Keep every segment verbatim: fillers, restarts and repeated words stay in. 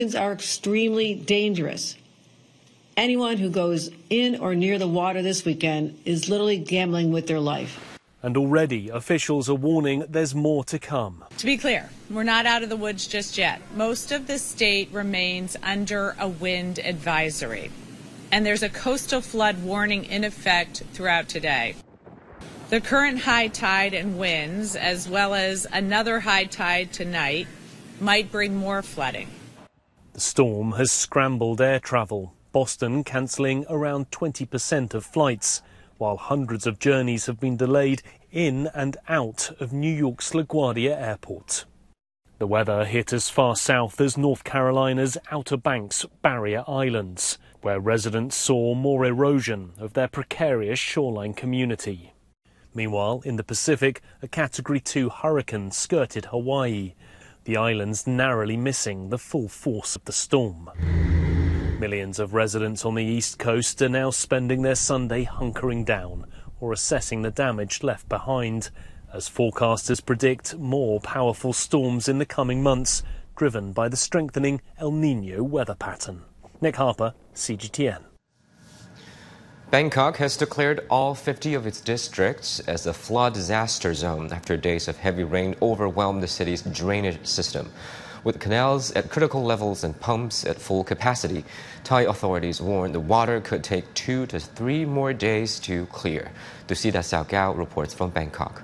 Are extremely dangerous. Anyone who goes in or near the water this weekend is literally gambling with their life. And already officials are warning there's more to come. To be clear, we're not out of the woods just yet. Most of the state remains under a wind advisory. And there's a coastal flood warning in effect throughout today. The current high tide and winds, as well as another high tide tonight, might bring more flooding. The storm has scrambled air travel, Boston cancelling around twenty percent of flights, while hundreds of journeys have been delayed in and out of New York's LaGuardia Airport. The weather hit as far south as North Carolina's Outer Banks barrier islands, where residents saw more erosion of their precarious shoreline community. Meanwhile, in the Pacific, a Category two hurricane skirted Hawaii, the islands narrowly missing the full force of the storm. Millions of residents on the East Coast are now spending their Sunday hunkering down or assessing the damage left behind, as forecasters predict more powerful storms in the coming months, driven by the strengthening El Niño weather pattern. Nick Harper, C G T N. Bangkok has declared all fifty of its districts as a flood disaster zone after days of heavy rain overwhelmed the city's drainage system. With canals at critical levels and pumps at full capacity, Thai authorities warn the water could take two to three more days to clear. Dusita Sao reports from Bangkok.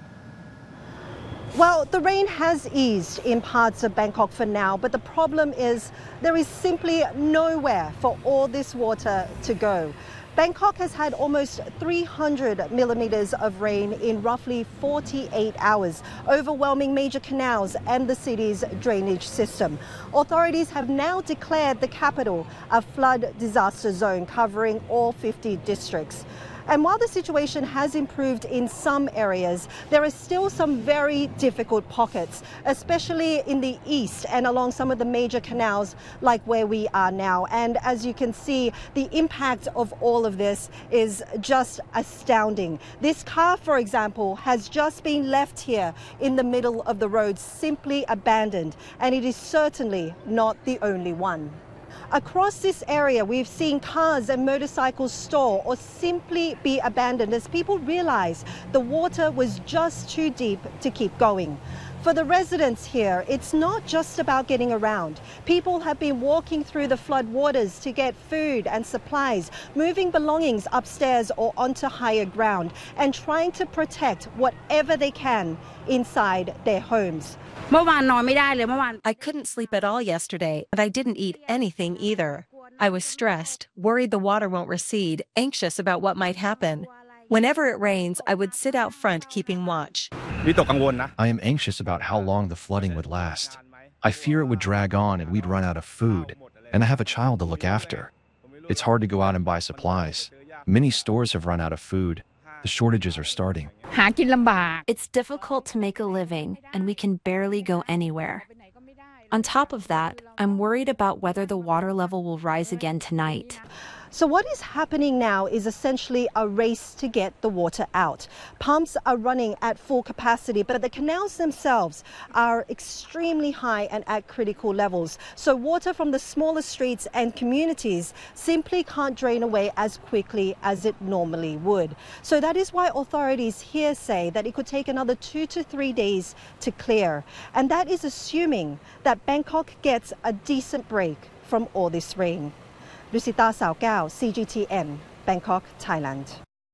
Well, the rain has eased in parts of Bangkok for now, but the problem is there is simply nowhere for all this water to go. Bangkok has had almost three hundred millimeters of rain in roughly forty-eight hours, overwhelming major canals and the city's drainage system. Authorities have now declared the capital a flood disaster zone covering all fifty districts. And while the situation has improved in some areas, there are still some very difficult pockets, especially in the east and along some of the major canals like where we are now. And as you can see, the impact of all of this is just astounding. This car, for example, has just been left here in the middle of the road, simply abandoned, and it is certainly not the only one. Across this area, we've seen cars and motorcycles stall or simply be abandoned as people realize the water was just too deep to keep going. For the residents here, it's not just about getting around. People have been walking through the flood waters to get food and supplies, moving belongings upstairs or onto higher ground, and trying to protect whatever they can inside their homes. I couldn't sleep at all yesterday, and I didn't eat anything either. I was stressed, worried the water won't recede, anxious about what might happen. Whenever it rains, I would sit out front keeping watch. I am anxious about how long the flooding would last. I fear it would drag on and we'd run out of food, and I have a child to look after. It's hard to go out and buy supplies. Many stores have run out of food. The shortages are starting. It's difficult to make a living, and we can barely go anywhere. On top of that, I'm worried about whether the water level will rise again tonight. So what is happening now is essentially a race to get the water out. Pumps are running at full capacity, but the canals themselves are extremely high and at critical levels. So water from the smaller streets and communities simply can't drain away as quickly as it normally would. So that is why authorities here say that it could take another two to three days to clear. And that is assuming that Bangkok gets a decent break from all this rain. Dusita Sao, C G T N, Bangkok, Thailand.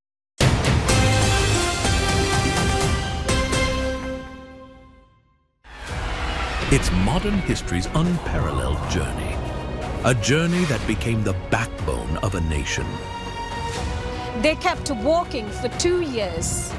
It's modern history's unparalleled journey. A journey that became the backbone of a nation. They kept walking for two years.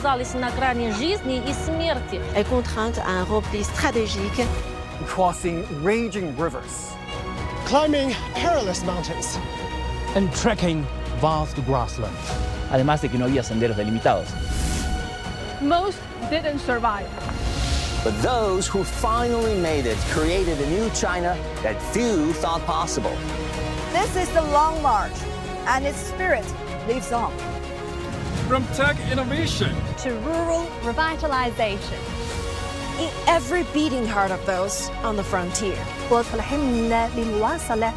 Elle contrainte à un repli stratégique. Crossing raging rivers. Climbing perilous mountains. And trekking vast grasslands. Además de que no había senderos delimitados. Most didn't survive. But those who finally made it created a new China that few thought possible. This is the Long March, and its spirit lives on. From tech innovation to rural revitalization. in every beating heart of those on the frontier. وتلهم للمواصلة